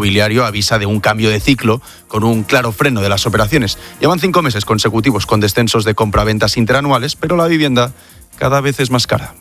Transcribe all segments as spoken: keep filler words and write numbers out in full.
inmobiliario avisa de un cambio de ciclo con un claro freno de las operaciones. Llevan cinco meses consecutivos con descensos de compraventas interanuales, pero la vivienda cada vez es más cara.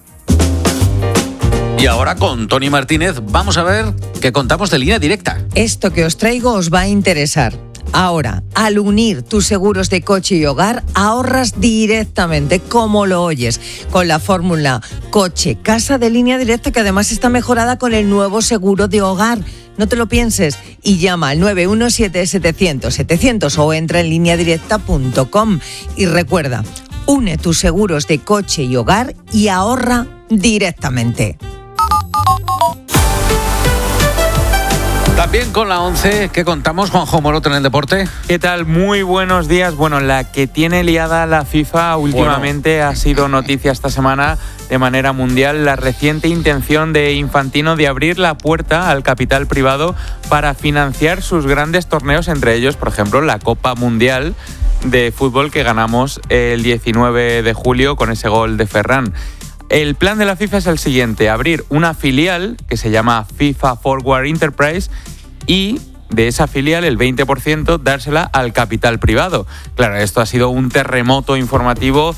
Y ahora con Toni Martínez vamos a ver qué contamos de Línea Directa. Esto que os traigo os va a interesar. Ahora, al unir tus seguros de coche y hogar, ahorras directamente, como lo oyes, con la fórmula coche-casa de Línea Directa, que además está mejorada con el nuevo seguro de hogar. No te lo pienses y llama al nueve uno siete, setecientos, setecientos o entra en línea directa punto com. Y recuerda, une tus seguros de coche y hogar y ahorra directamente. También con la once, ¿qué contamos, Juanjo Moroto, en el deporte? ¿Qué tal? Muy buenos días. Bueno, la que tiene liada la FIFA últimamente bueno. ha sido noticia esta semana de manera mundial, la reciente intención de Infantino de abrir la puerta al capital privado para financiar sus grandes torneos, entre ellos, por ejemplo, la Copa Mundial de Fútbol que ganamos el diecinueve de julio con ese gol de Ferran. El plan de la FIFA es el siguiente: abrir una filial que se llama FIFA Forward Enterprise y de esa filial el veinte por ciento dársela al capital privado. Claro, esto ha sido un terremoto informativo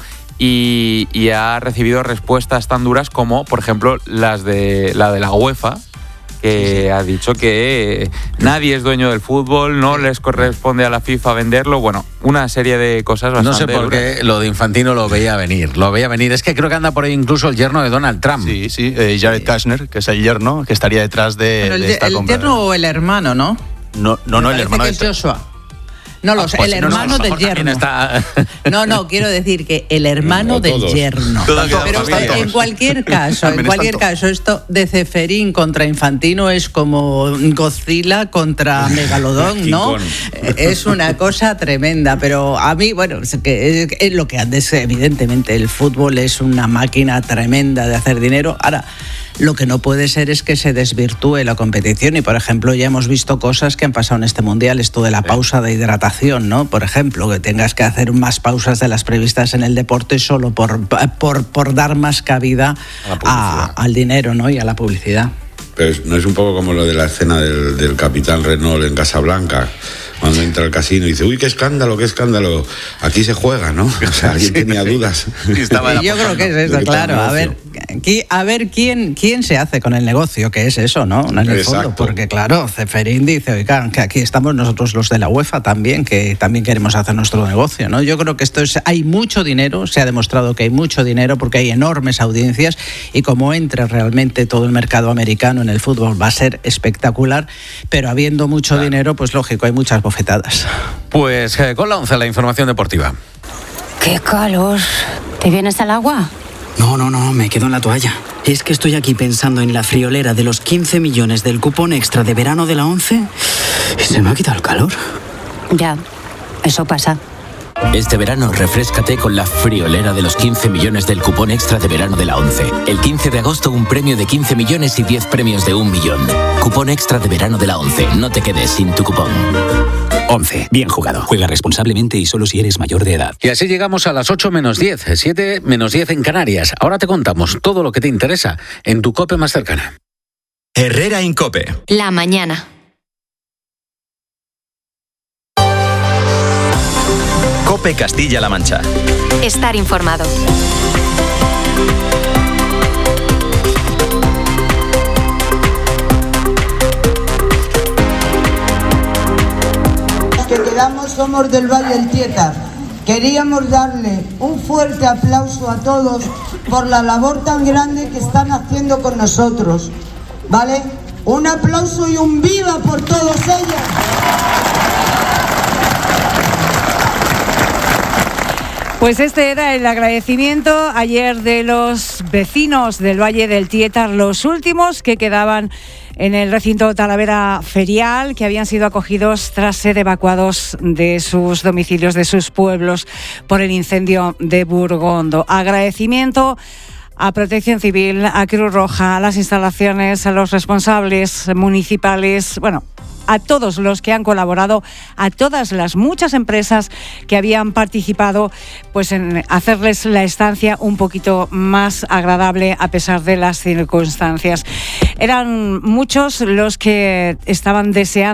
y, y ha recibido respuestas tan duras como, por ejemplo, las de la de la UEFA, que sí, sí. ha dicho que nadie es dueño del fútbol, no les corresponde a la FIFA venderlo. Bueno, una serie de cosas bastante No sé por duras. qué lo de Infantino lo veía venir, lo veía venir. Es que creo que anda por ahí incluso el yerno de Donald Trump. Sí, sí, eh, Jared Kushner, que es el yerno, que estaría detrás de, bueno, el, de esta el compra. ¿El yerno o el hermano, no? No, no, no el hermano que de... es Joshua. No, los, ah, pues, el no, hermano no, del yerno. Está... No, no, quiero decir que el hermano del yerno. Pero en cualquier caso, en cualquier caso, esto de Ceferín contra Infantino es como Godzilla contra Megalodón, ¿no? Es una cosa tremenda, pero a mí, bueno, es, que es, es lo que antes, evidentemente, el fútbol es una máquina tremenda de hacer dinero. Ahora, lo que no puede ser es que se desvirtúe la competición y, por ejemplo, ya hemos visto cosas que han pasado en este Mundial, esto de la pausa de hidratación, ¿no? Por ejemplo, que tengas que hacer más pausas de las previstas en el deporte solo por, por, por dar más cabida a, al dinero, ¿no? Y a la publicidad. Pero no es un poco como lo de la escena del, del capitán Renault en Casablanca, cuando entra al casino y dice, uy, qué escándalo, qué escándalo, aquí se juega, ¿no? O sea, alguien sí, tenía dudas. Sí, estaba y yo creo que es eso, claro. A ver, a ver quién, quién se hace con el negocio, que es eso, ¿no? En el Exacto. fondo, porque claro, Ceferín dice, oigan, que aquí estamos nosotros los de la UEFA también, que también queremos hacer nuestro negocio, ¿no? Yo creo que esto es, hay mucho dinero, se ha demostrado que hay mucho dinero porque hay enormes audiencias y como entre realmente todo el mercado americano en el fútbol va a ser espectacular, pero habiendo mucho claro. dinero, pues lógico, hay muchas bofetadas. Pues eh, con la once, la información deportiva. ¡Qué calor! ¿Te vienes al agua? No, no, no, me quedo en la toalla. Es que estoy aquí pensando en la friolera de los quince millones del cupón extra de verano de la once y se me ha quitado el calor. Ya, eso pasa. Este verano refréscate con la friolera de los quince millones del cupón extra de verano de la once. El quince de agosto un premio de quince millones y diez premios de un millón. Cupón extra de verano de la once. No te quedes sin tu cupón. once. Bien jugado. Juega responsablemente y solo si eres mayor de edad. Y así llegamos a las ocho menos diez, siete menos diez en Canarias. Ahora te contamos todo lo que te interesa en tu COPE más cercana. Herrera Incope. La mañana. COPE Castilla-La Mancha. Estar informado. Que quedamos somos del Valle del Tietar. Queríamos darle un fuerte aplauso a todos por la labor tan grande que están haciendo con nosotros, ¿vale? Un aplauso y un viva por todos ellos. Pues este era el agradecimiento ayer de los vecinos del Valle del Tietar, los últimos que quedaban en el recinto Talavera Ferial, que habían sido acogidos tras ser evacuados de sus domicilios, de sus pueblos, por el incendio de Burgondo. Agradecimiento a Protección Civil, a Cruz Roja, a las instalaciones, a los responsables municipales, bueno, a todos los que han colaborado, a todas las muchas empresas que habían participado pues en hacerles la estancia un poquito más agradable a pesar de las circunstancias. Eran muchos los que estaban deseando